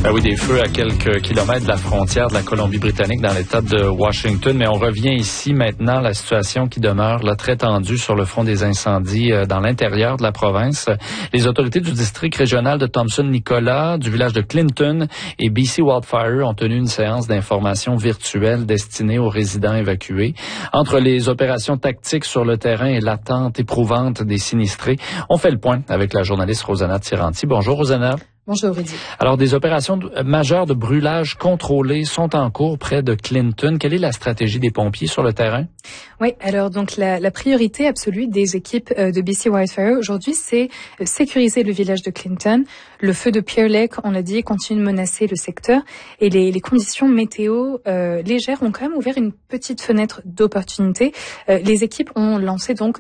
Ben oui, des feux à quelques kilomètres de la frontière de la Colombie-Britannique dans l'État de Washington. Mais on revient ici maintenant, la situation qui demeure là, très tendue sur le front des incendies dans l'intérieur de la province. Les autorités du district régional de Thompson-Nicolas, du village de Clinton et BC Wildfire ont tenu une séance d'information virtuelle destinée aux résidents évacués. Entre les opérations tactiques sur le terrain et l'attente éprouvante des sinistrés, on fait le point avec la journaliste Rosanna Tirenti. Bonjour Rosanna. Bonjour Rudy. Alors, des opérations majeures de brûlage contrôlées sont en cours près de Clinton. Quelle est la stratégie des pompiers sur le terrain? Oui, alors donc la priorité absolue des équipes de BC Wildfire aujourd'hui, c'est sécuriser le village de Clinton. Le feu de Pierre Lake, on l'a dit, continue de menacer le secteur et les conditions météo légères ont quand même ouvert une petite fenêtre d'opportunité. Les équipes ont lancé donc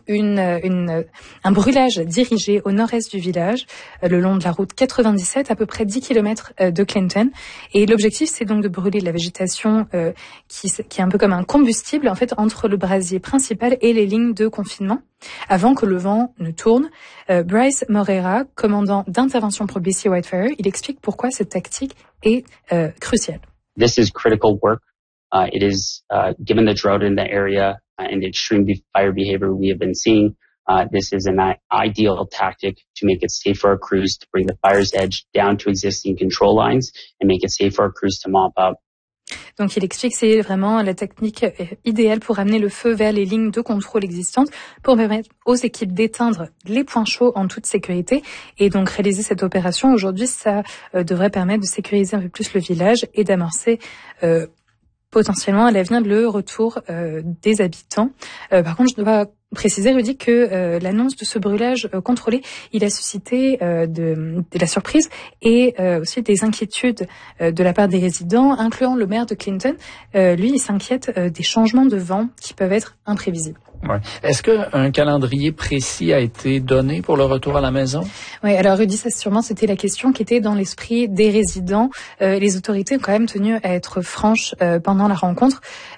un brûlage dirigé au nord-est du village, le long de la route 97, à peu près 10 km de Clinton. Et l'objectif, c'est donc de brûler la végétation qui est un peu comme un combustible, en fait, entre le brasier principal et les lignes de confinement, avant que le vent ne tourne. Bryce Moreira, commandant d'intervention pour BC Wildfire, il explique pourquoi cette tactique est cruciale. This is critical work. It is, given the drought in the area and the extreme fire behavior we have been seeing, this is an ideal tactic to make it safe for our crews to bring the fire's edge down to existing control lines and make it safe for our crews to mop up. Donc il explique que c'est vraiment la technique idéale pour amener le feu vers les lignes de contrôle existantes pour permettre aux équipes d'éteindre les points chauds en toute sécurité. Et donc réaliser cette opération aujourd'hui, ça devrait permettre de sécuriser un peu plus le village et d'amorcer potentiellement à l'avenir le retour des habitants. Par contre, je dois préciser, Rudy, que l'annonce de ce brûlage contrôlé, il a suscité de la surprise et aussi des inquiétudes de la part des résidents, incluant le maire de Clinton. Lui, il s'inquiète des changements de vent qui peuvent être imprévisibles. Ouais. Est-ce qu'un calendrier précis a été donné pour le retour à la maison? Oui, alors Rudy, ça sûrement c'était la question qui était dans l'esprit des résidents. Les autorités ont quand même tenu à être franches pendant la rencontre.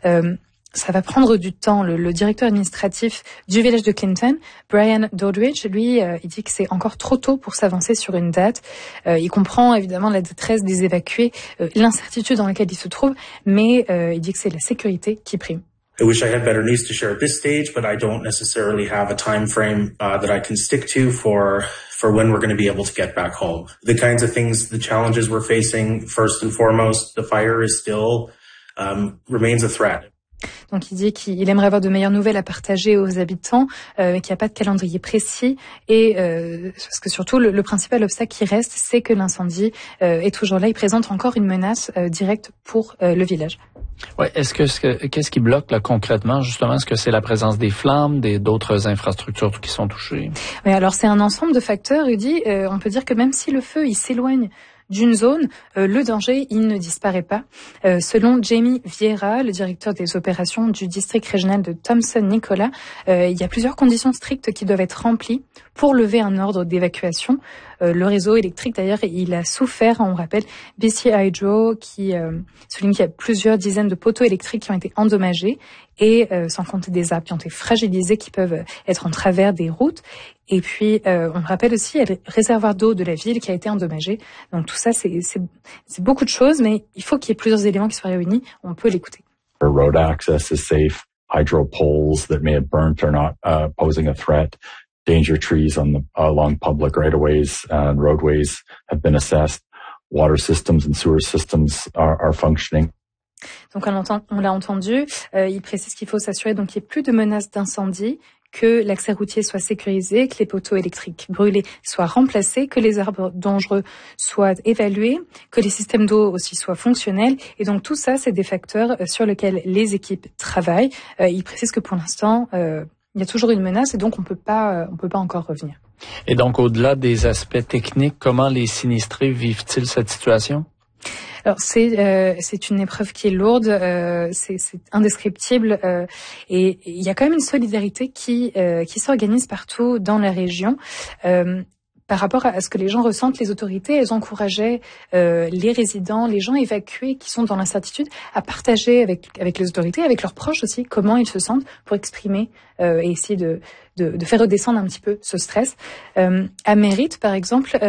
Ça va prendre du temps. Le directeur administratif du village de Clinton, Brian Doddridge, lui, il dit que c'est encore trop tôt pour s'avancer sur une date. Il comprend évidemment la détresse des évacués, l'incertitude dans laquelle ils se trouvent, mais il dit que c'est la sécurité qui prime. I wish I had better news to share at this stage, but I don't necessarily have a time frame that I can stick to for when we're going to be able to get back home. The kinds of things, the challenges we're facing, first and foremost, the fire is still remains a threat. Donc il dit qu'il aimerait avoir de meilleures nouvelles à partager aux habitants, mais qu'il n'y a pas de calendrier précis. Et parce que surtout, le principal obstacle qui reste, c'est que l'incendie est toujours là. Il présente encore une menace directe pour le village. Ouais. Qu'est-ce qui bloque là concrètement justement? Est-ce que c'est la présence des flammes, d'autres infrastructures qui sont touchées? Oui, alors c'est un ensemble de facteurs, Rudy. On peut dire que même si le feu il s'éloigne d'une zone, le danger, il ne disparaît pas. Selon Jamie Vieira, le directeur des opérations du district régional de Thompson-Nicolas, il y a plusieurs conditions strictes qui doivent être remplies pour lever un ordre d'évacuation. Le réseau électrique, d'ailleurs, il a souffert, on rappelle, BC Hydro, qui souligne qu'il y a plusieurs dizaines de poteaux électriques qui ont été endommagés, et sans compter des arbres qui ont été fragilisés, qui peuvent être en travers des routes. Et puis, on rappelle aussi, il y a le réservoir d'eau de la ville qui a été endommagé. Donc tout ça, c'est beaucoup de choses, mais il faut qu'il y ait plusieurs éléments qui soient réunis. On peut l'écouter. Road access is safe. Hydro poles that may have burnt are not posing a threat. Danger trees along public right-of-ways and roadways have been assessed. Water systems and sewer systems are functioning. Donc on l'a entendu, il précise qu'il faut s'assurer donc qu'il n'y ait plus de menaces d'incendie, que l'accès routier soit sécurisé, que les poteaux électriques brûlés soient remplacés, que les arbres dangereux soient évalués, que les systèmes d'eau aussi soient fonctionnels. Et donc tout ça, c'est des facteurs sur lesquels les équipes travaillent. Il précise que pour l'instant, il y a toujours une menace et donc on peut pas encore revenir. Et donc au-delà des aspects techniques, comment les sinistrés vivent-ils cette situation? Alors c'est une épreuve qui est lourde, c'est indescriptible, et il y a quand même une solidarité qui s'organise partout dans la région. Par rapport à ce que les gens ressentent, les autorités, elles encourageaient les résidents, les gens évacués qui sont dans l'incertitude à partager avec les autorités, avec leurs proches aussi, comment ils se sentent pour exprimer et essayer de faire redescendre un petit peu ce stress. À Merritt, par exemple,